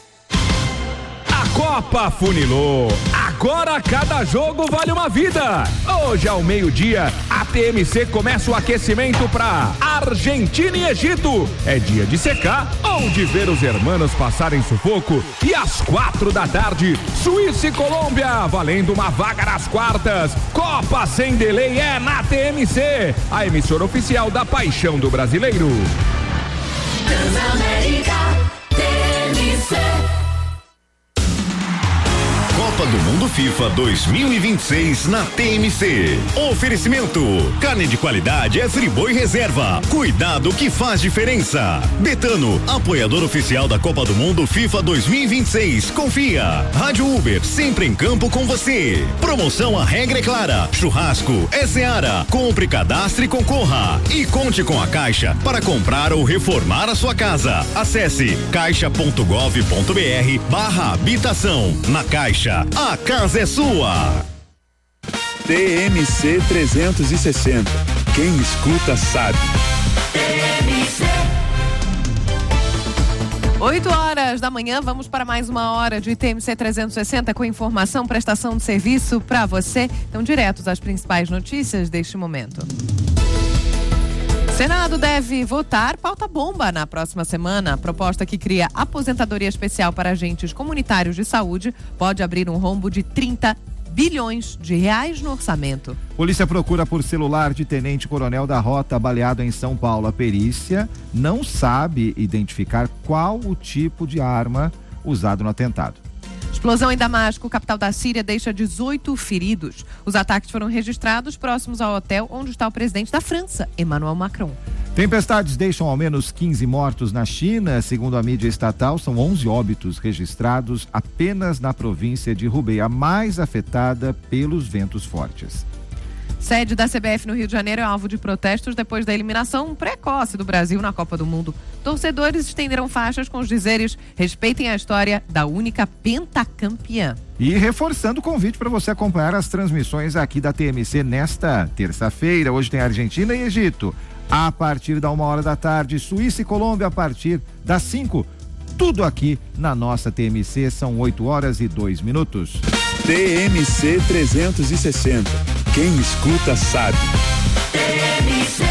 A Copa funilou. Agora cada jogo vale uma vida. Hoje ao meio-dia, a T M C começa o aquecimento para Argentina e Egito. É dia de secar ou de ver os hermanos passarem sufoco. E às quatro da tarde, Suíça e Colômbia, valendo uma vaga nas quartas. Copa sem delay é na T M C, a emissora oficial da paixão do brasileiro. Transamérica, T M C. Copa do Mundo FIFA dois mil e vinte e seis na T M C. Oferecimento: carne de qualidade é Friboi Reserva. Cuidado que faz diferença. Betano, apoiador oficial da Copa do Mundo FIFA dois mil e vinte e seis. Confia. Rádio Uber, sempre em campo com você. Promoção A Regra é Clara. Churrasco é Seara. Compre, cadastre e concorra. E conte com a Caixa para comprar ou reformar a sua casa. Acesse caixa ponto gov ponto br barra habitação. Na Caixa, a casa é sua. T M C trezentos e sessenta. Quem escuta sabe. T M C. oito horas da manhã, vamos para mais uma hora de T M C trezentos e sessenta com informação, prestação de serviço para você. Então, diretos às principais notícias deste momento. Senado deve votar pauta bomba na próxima semana. A proposta que cria aposentadoria especial para agentes comunitários de saúde pode abrir um rombo de trinta bilhões de reais no orçamento. Polícia procura por celular de tenente-coronel da Rota baleado em São Paulo. A perícia não sabe identificar qual o tipo de arma usado no atentado. Explosão em Damasco, capital da Síria, deixa dezoito feridos. Os ataques foram registrados próximos ao hotel onde está o presidente da França, Emmanuel Macron. Tempestades deixam ao menos quinze mortos na China. Segundo a mídia estatal, são onze óbitos registrados apenas na província de Hubei, a mais afetada pelos ventos fortes. Sede da C B F no Rio de Janeiro é alvo de protestos depois da eliminação precoce do Brasil na Copa do Mundo. Torcedores estenderam faixas com os dizeres: respeitem a história da única pentacampeã. E reforçando o convite para você acompanhar as transmissões aqui da T M C nesta terça-feira. Hoje tem Argentina e Egito. A partir da uma hora da tarde, Suíça e Colômbia a partir das cinco. Tudo aqui na nossa T M C, são oito horas e dois minutos. T M C trezentos e sessenta. Quem escuta sabe. T M C.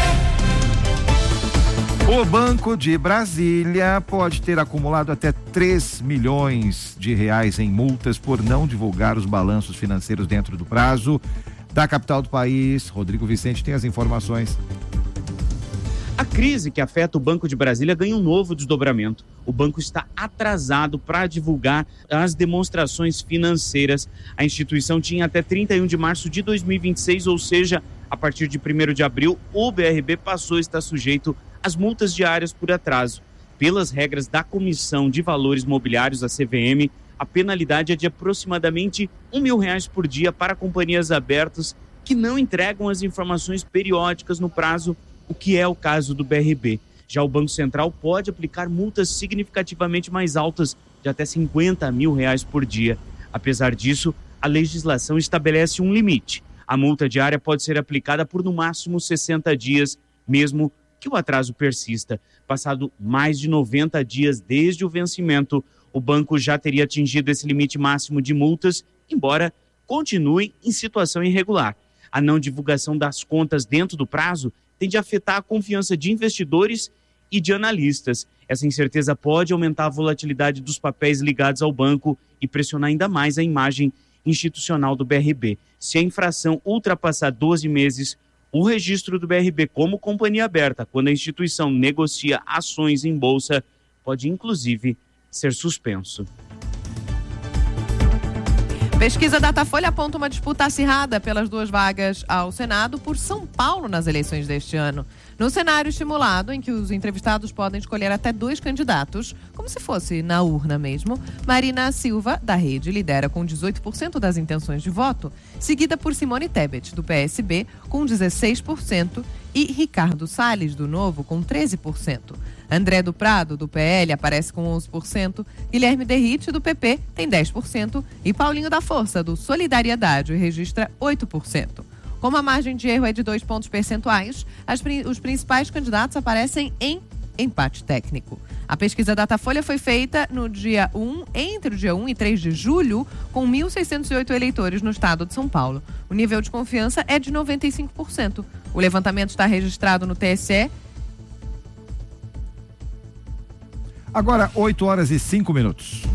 O Banco de Brasília pode ter acumulado até três milhões de reais em multas por não divulgar os balanços financeiros dentro do prazo. Da capital do país, Rodrigo Vicente tem as informações. A crise que afeta o Banco de Brasília ganha um novo desdobramento. O banco está atrasado para divulgar as demonstrações financeiras. A instituição tinha até trinta e um de março de dois mil e vinte e seis, ou seja, a partir de primeiro de abril, o B R B passou a estar sujeito às multas diárias por atraso. Pelas regras da Comissão de Valores Mobiliários, a C V M, a penalidade é de aproximadamente um mil reais por dia para companhias abertas que não entregam as informações periódicas no prazo, o que é o caso do B R B. Já o Banco Central pode aplicar multas significativamente mais altas, de até cinquenta mil reais por dia. Apesar disso, a legislação estabelece um limite. A multa diária pode ser aplicada por no máximo sessenta dias, mesmo que o atraso persista. Passado mais de noventa dias desde o vencimento, o banco já teria atingido esse limite máximo de multas, embora continue em situação irregular. A não divulgação das contas dentro do prazo tende a afetar a confiança de investidores e de analistas. Essa incerteza pode aumentar a volatilidade dos papéis ligados ao banco e pressionar ainda mais a imagem institucional do B R B. Se a infração ultrapassar doze meses, o registro do B R B como companhia aberta, quando a instituição negocia ações em bolsa, pode inclusive ser suspenso. Pesquisa Datafolha aponta uma disputa acirrada pelas duas vagas ao Senado por São Paulo nas eleições deste ano. No cenário estimulado, em que os entrevistados podem escolher até dois candidatos, como se fosse na urna mesmo, Marina Silva, da Rede, lidera com dezoito por cento das intenções de voto, seguida por Simone Tebet, do P S B, com dezesseis por cento, e Ricardo Salles, do Novo, com treze por cento. André do Prado, do P L, aparece com onze por cento, Guilherme Derrite, do P P, tem dez por cento, e Paulinho da Força, do Solidariedade, registra oito por cento. Como a margem de erro é de dois pontos percentuais, as, os principais candidatos aparecem em empate técnico. A pesquisa Datafolha foi feita no dia um, entre o dia um e três de julho, com mil seiscentos e oito eleitores no estado de São Paulo. O nível de confiança é de noventa e cinco por cento. O levantamento está registrado no T S E. Agora, oito horas e cinco minutos.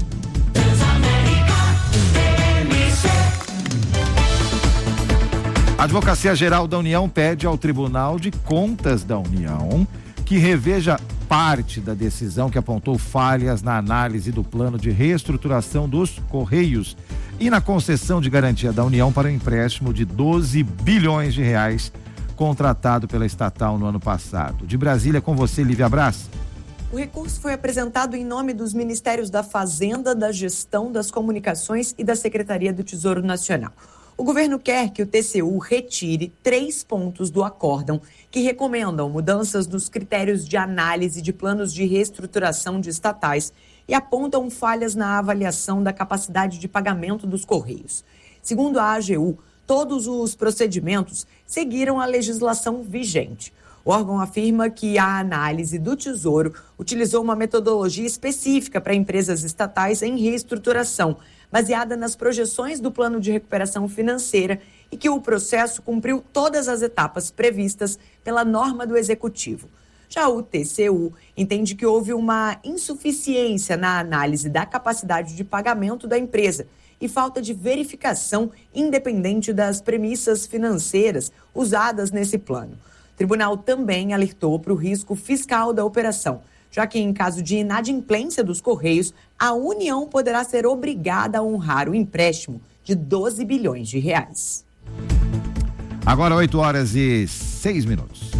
A Advocacia Geral da União pede ao Tribunal de Contas da União que reveja parte da decisão que apontou falhas na análise do plano de reestruturação dos Correios e na concessão de garantia da União para o empréstimo de doze bilhões de reais contratado pela estatal no ano passado. De Brasília, com você, Lívia Brás. O recurso foi apresentado em nome dos Ministérios da Fazenda, da Gestão, das Comunicações e da Secretaria do Tesouro Nacional. O governo quer que o T C U retire três pontos do acórdão que recomendam mudanças nos critérios de análise de planos de reestruturação de estatais e apontam falhas na avaliação da capacidade de pagamento dos Correios. Segundo a A G U, todos os procedimentos seguiram a legislação vigente. O órgão afirma que a análise do Tesouro utilizou uma metodologia específica para empresas estatais em reestruturação, baseada nas projeções do plano de recuperação financeira e que o processo cumpriu todas as etapas previstas pela norma do Executivo. Já o T C U entende que houve uma insuficiência na análise da capacidade de pagamento da empresa e falta de verificação independente das premissas financeiras usadas nesse plano. O tribunal também alertou para o risco fiscal da operação, já que em caso de inadimplência dos Correios, a União poderá ser obrigada a honrar o empréstimo de doze bilhões de reais. Agora oito horas e seis minutos.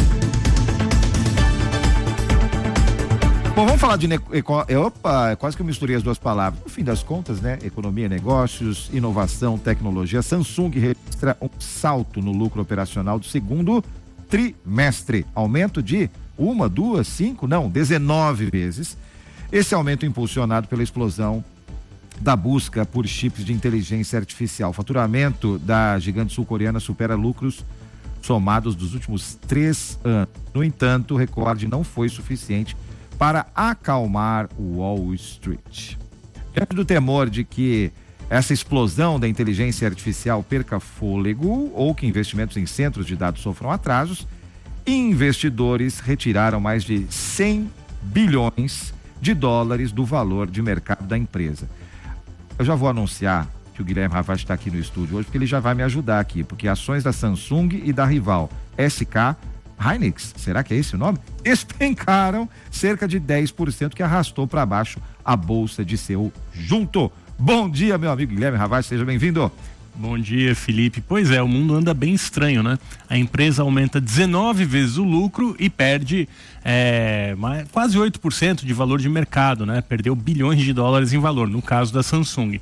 Bom, vamos falar de... Eco... Opa, quase que eu misturei as duas palavras. No fim das contas, né? Economia, negócios, inovação, tecnologia. Samsung registra um salto no lucro operacional do segundo trimestre. Aumento de uma, duas, cinco, não, dezenove vezes. Esse aumento impulsionado pela explosão da busca por chips de inteligência artificial. O faturamento da gigante sul-coreana supera lucros somados dos últimos três anos. No entanto, o recorde não foi suficiente para acalmar o Wall Street. Diante do temor de que essa explosão da inteligência artificial perca fôlego ou que investimentos em centros de dados sofram atrasos, investidores retiraram mais de cem bilhões de dólares do valor de mercado da empresa. Eu já vou anunciar que o Guilherme Ravaz está aqui no estúdio hoje, porque ele já vai me ajudar aqui, porque ações da Samsung e da rival S K Hynix, será que é esse o nome? Despencaram cerca de dez por cento, que arrastou para baixo a bolsa de Seul junto. Bom dia, meu amigo Guilherme Ravaz, seja bem-vindo. Bom dia, Felipe. Pois é, o mundo anda bem estranho, né? A empresa aumenta dezenove vezes o lucro e perde é, quase oito por cento de valor de mercado, né? Perdeu bilhões de dólares em valor, no caso da Samsung.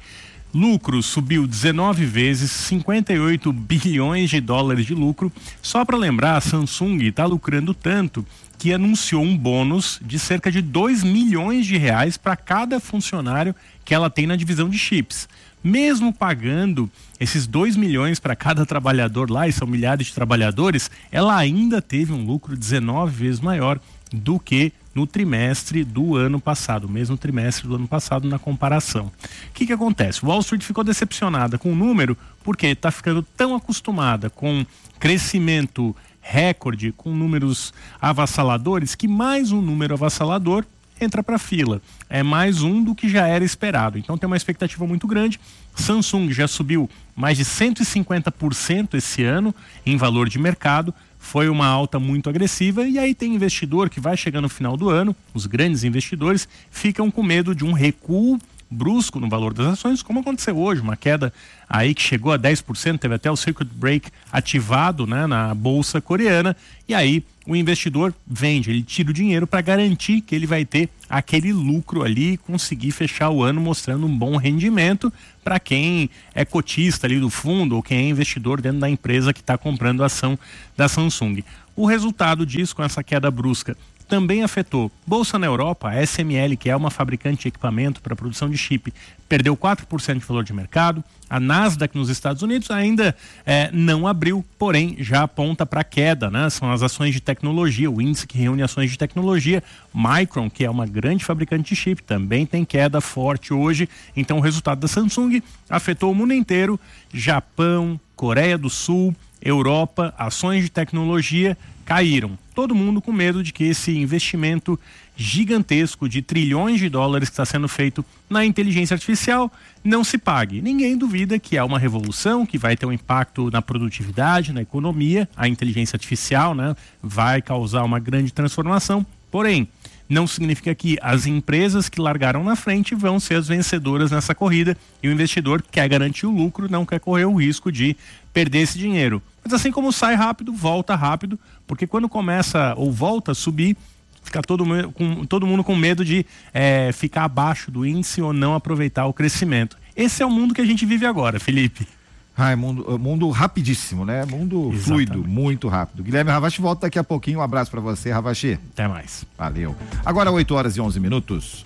Lucro subiu dezenove vezes, cinquenta e oito bilhões de dólares de lucro. Só para lembrar, a Samsung está lucrando tanto que anunciou um bônus de cerca de dois milhões de reais para cada funcionário que ela tem na divisão de chips. Mesmo pagando esses dois milhões para cada trabalhador lá, e são milhares de trabalhadores, ela ainda teve um lucro dezenove vezes maior do que no trimestre do ano passado, o mesmo trimestre do ano passado na comparação. O que que acontece? Wall Street ficou decepcionada com o número porque está ficando tão acostumada com crescimento recorde, com números avassaladores, que mais um número avassalador entra para a fila. É mais um do que já era esperado. Então tem uma expectativa muito grande. Samsung já subiu mais de cento e cinquenta por cento esse ano em valor de mercado. Foi uma alta muito agressiva, e aí tem investidor que vai chegando no final do ano, os grandes investidores ficam com medo de um recuo brusco no valor das ações, como aconteceu hoje, uma queda aí que chegou a dez por cento, teve até o circuit break ativado, né, na bolsa coreana, e aí o investidor vende, ele tira o dinheiro para garantir que ele vai ter aquele lucro ali e conseguir fechar o ano mostrando um bom rendimento para quem é cotista ali do fundo ou quem é investidor dentro da empresa que está comprando a ação da Samsung. O resultado disso, com essa queda brusca, também afetou bolsa na Europa. A S M L, que é uma fabricante de equipamento para produção de chip, perdeu quatro por cento de valor de mercado. A Nasdaq nos Estados Unidos ainda eh, não abriu, porém já aponta para queda, né? São as ações de tecnologia, o índice que reúne ações de tecnologia. Micron, que é uma grande fabricante de chip, também tem queda forte hoje. Então o resultado da Samsung afetou o mundo inteiro. Japão, Coreia do Sul, Europa, ações de tecnologia caíram. Todo mundo com medo de que esse investimento gigantesco de trilhões de dólares que está sendo feito na inteligência artificial não se pague. Ninguém duvida que é uma revolução, que vai ter um impacto na produtividade, na economia. A inteligência artificial, né, vai causar uma grande transformação. Porém, não significa que as empresas que largaram na frente vão ser as vencedoras nessa corrida, e o investidor quer garantir o lucro, não quer correr o risco de perder esse dinheiro. Mas assim como sai rápido, volta rápido, porque quando começa ou volta a subir, fica todo, com, todo mundo com medo de é, ficar abaixo do índice ou não aproveitar o crescimento. Esse é o mundo que a gente vive agora, Felipe. Ai, mundo, mundo rapidíssimo, né? Mundo Exatamente. Fluido, muito rápido. Guilherme Ravache volta daqui a pouquinho. Um abraço para você, Ravache. Até mais. Valeu. Agora oito horas e onze minutos.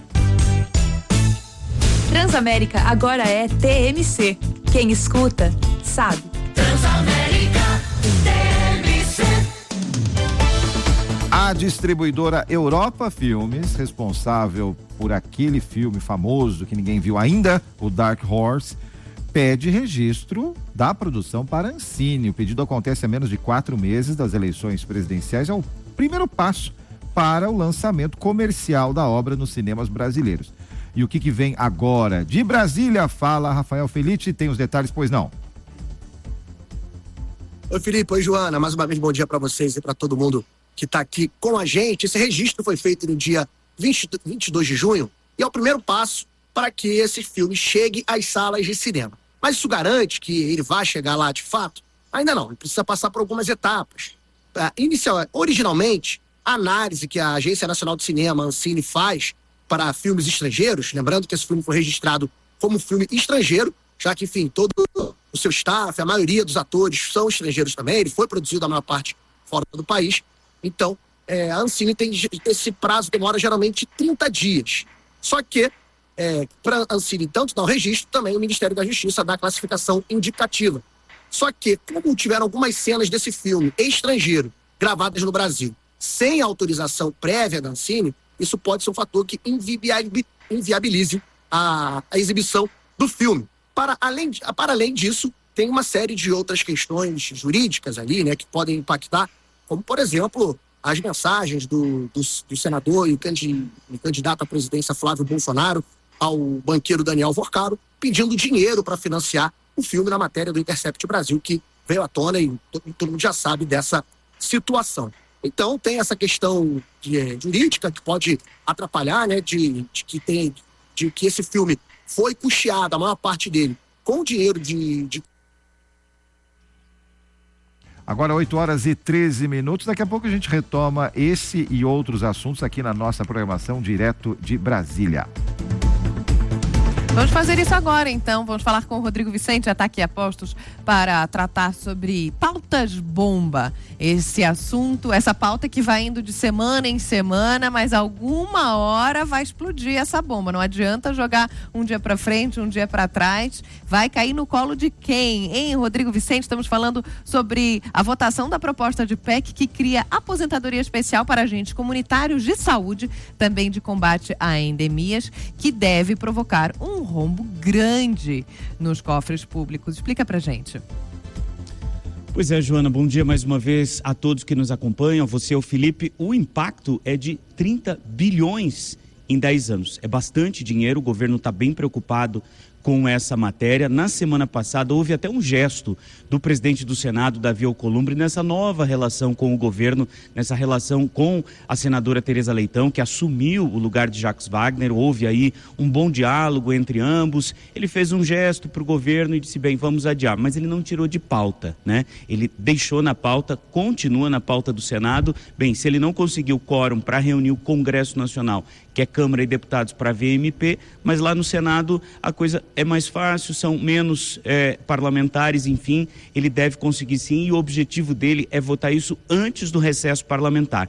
Transamérica agora é T M C. Quem escuta, sabe. Transamérica T M C. A distribuidora Europa Filmes, responsável por aquele filme famoso que ninguém viu ainda, o Dark Horse, pede registro da produção para a Ancine. O pedido acontece a menos de quatro meses das eleições presidenciais. É o primeiro passo para o lançamento comercial da obra nos cinemas brasileiros. E o que, que vem agora? De Brasília, fala Rafael Felice. Tem os detalhes, pois não? Oi, Felipe. Oi, Joana. Mais uma vez, bom dia para vocês e para todo mundo que está aqui com a gente. Esse registro foi feito no dia vinte, vinte e dois de junho e é o primeiro passo para que esse filme chegue às salas de cinema. Mas isso garante que ele vai chegar lá de fato? Ainda não, ele precisa passar por algumas etapas. Uh, inicial, originalmente, a análise que a Agência Nacional de Cinema, a Ancine, faz para filmes estrangeiros, lembrando que esse filme foi registrado como filme estrangeiro, já que, enfim, todo o seu staff, a maioria dos atores são estrangeiros também, ele foi produzido a maior parte fora do país. Então, é, a Ancine tem esse prazo, demora geralmente trinta dias. Só que, É, para a Ancine, tanto dá o registro, também o Ministério da Justiça dá a classificação indicativa. Só que, como tiveram algumas cenas desse filme estrangeiro gravadas no Brasil, sem autorização prévia da Ancine, isso pode ser um fator que inviabilize a, a exibição do filme. Para além, de, para além disso, tem uma série de outras questões jurídicas ali, né, que podem impactar, como, por exemplo, as mensagens do, do, do senador e candidato à presidência Flávio Bolsonaro ao banqueiro Daniel Vorcaro, pedindo dinheiro para financiar o filme na matéria do Intercept Brasil, que veio à tona e todo, todo mundo já sabe dessa situação. Então, tem essa questão de, é, jurídica que pode atrapalhar, né, de, de, que tem, de que esse filme foi custeado, a maior parte dele, com dinheiro de... de... Agora oito horas e treze minutos, daqui a pouco a gente retoma esse e outros assuntos aqui na nossa programação direto de Brasília. Vamos fazer isso agora, então. Vamos falar com o Rodrigo Vicente, já está aqui a postos, para tratar sobre pautas bomba. Esse assunto, essa pauta que vai indo de semana em semana, mas alguma hora vai explodir essa bomba. Não adianta jogar um dia para frente, um dia para trás. Vai cair no colo de quem? Hein, Rodrigo Vicente? Estamos falando sobre a votação da proposta de P E C que cria aposentadoria especial para agentes comunitários de saúde, também de combate a endemias, que deve provocar um rombo grande nos cofres públicos. Explica pra gente. Pois é, Joana, bom dia mais uma vez a todos que nos acompanham, você, o Felipe. O impacto é de trinta bilhões em dez anos. É bastante dinheiro, o governo está bem preocupado com essa matéria. Na semana passada houve até um gesto do presidente do Senado, Davi Alcolumbre, nessa nova relação com o governo, nessa relação com a senadora Tereza Leitão, que assumiu o lugar de Jacques Wagner. Houve aí um bom diálogo entre ambos. Ele fez um gesto para o governo e disse, bem, vamos adiar, mas ele não tirou de pauta, né? Ele deixou na pauta, continua na pauta do Senado. Bem, se ele não conseguiu quórum para reunir o Congresso Nacional, que é Câmara e Deputados, para V M P, mas lá no Senado a coisa é mais fácil, são menos é, parlamentares, enfim, ele deve conseguir sim, e o objetivo dele é votar isso antes do recesso parlamentar.